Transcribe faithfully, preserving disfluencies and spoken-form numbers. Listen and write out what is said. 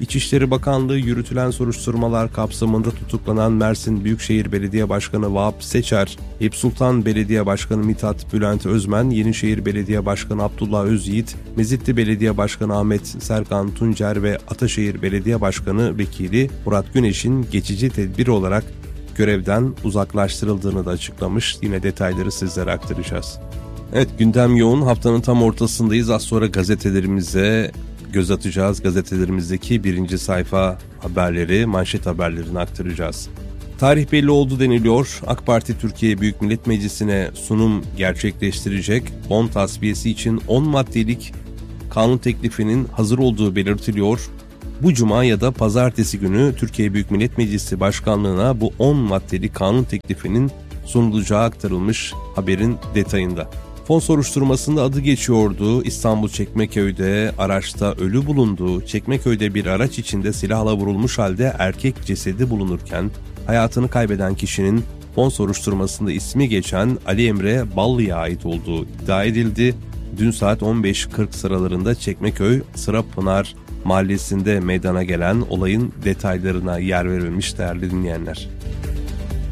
İçişleri Bakanlığı yürütülen soruşturmalar kapsamında tutuklanan Mersin Büyükşehir Belediye Başkanı Vahap Seçer, Eyüp Sultan Belediye Başkanı Mithat Bülent Özmen, Yenişehir Belediye Başkanı Abdullah Özyiğit, Mezitli Belediye Başkanı Ahmet Serkan Tuncer ve Ataşehir Belediye Başkanı Vekili Murat Güneş'in geçici tedbir olarak görevden uzaklaştırıldığını da açıklamış. Yine detayları sizlere aktaracağız. Evet, gündem yoğun. Haftanın tam ortasındayız. Az sonra gazetelerimize göz atacağız. Gazetelerimizdeki birinci sayfa haberleri, manşet haberlerini aktaracağız. Tarih belli oldu deniliyor. AK Parti Türkiye Büyük Millet Meclisi'ne sunum gerçekleştirecek. Bon tasfiyesi için on maddelik kanun teklifinin hazır olduğu belirtiliyor. Bu cuma ya da pazartesi günü Türkiye Büyük Millet Meclisi Başkanlığı'na bu on maddelik kanun teklifinin sunulacağı aktarılmış haberin detayında. Fon soruşturmasında adı geçiyordu. İstanbul Çekmeköy'de araçta ölü bulunduğu, Çekmeköy'de bir araç içinde silahla vurulmuş halde erkek cesedi bulunurken hayatını kaybeden kişinin fon soruşturmasında ismi geçen Ali Emre Ballı'ya ait olduğu iddia edildi. Dün saat on beş kırk sıralarında Çekmeköy Sırapınar Mahallesi'nde meydana gelen olayın detaylarına yer verilmiş değerli dinleyenler.